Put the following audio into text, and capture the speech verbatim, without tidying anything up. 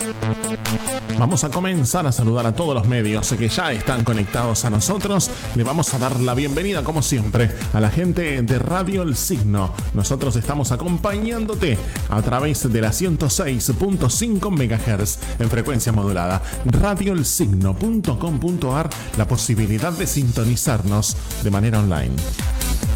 Vamos a comenzar a saludar a todos los medios que ya están conectados a nosotros. Le vamos a dar la bienvenida, como siempre, a la gente de Radio El Signo. Nosotros estamos acompañándote a través de la ciento seis punto cinco megahertz en frecuencia modulada. radio el signo punto com punto a r, la posibilidad de sintonizarnos de manera online.